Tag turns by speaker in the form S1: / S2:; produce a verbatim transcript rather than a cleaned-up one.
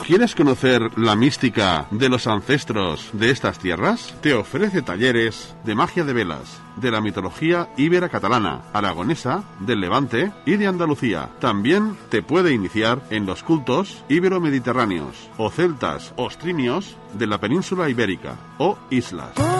S1: quieres conocer la mística de los ancestros de estas tierras? Te ofrece talleres de magia de velas, de la mitología íbera catalana, aragonesa, del Levante y de Andalucía. También te puede iniciar en los cultos ibero-mediterráneos, o celtas o ostrimios de la península ibérica, o islas.